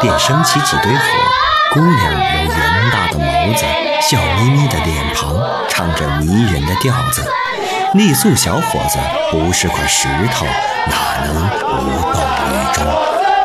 便升起几堆火。姑娘有圆大的眸子，笑眯眯的脸庞，唱着迷人的调子。傈僳小伙子不是块石头，哪能无动于衷？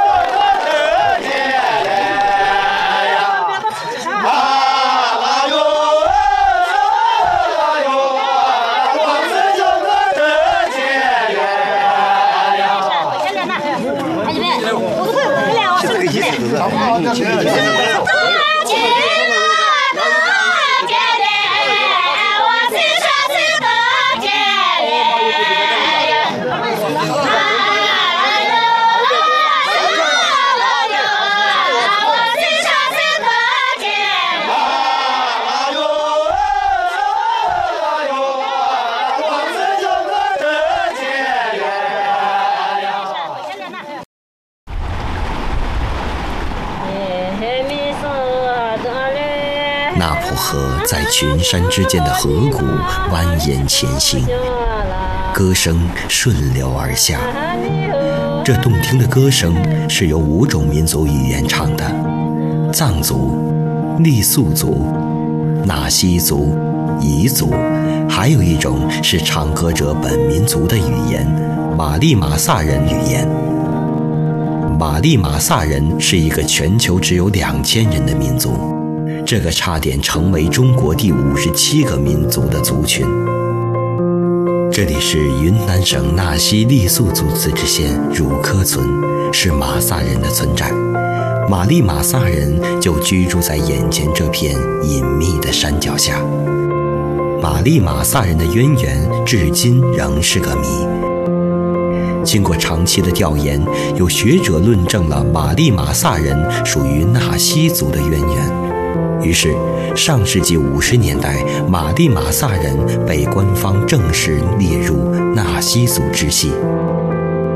那浦河在群山之间的河谷蜿蜒前行，歌声顺流而下。这动听的歌声是由5种民族语言唱的：藏族、傈僳族、纳西族、彝族，还有一种是唱歌者本民族的语言——玛丽玛萨人语言。玛丽玛萨人是一个全球只有2000人的民族，这个差点成为中国第57个民族的族群。这里是云南省纳西傈僳族自治县汝柯村，是玛萨人的村寨。玛丽玛萨人就居住在眼前这片隐秘的山脚下。玛丽玛萨人的渊源至今仍是个谜。经过长期的调研，有学者论证了玛丽玛萨人属于纳西族的渊源。于是，上世纪50年代，玛丽玛萨人被官方正式列入纳西族支系。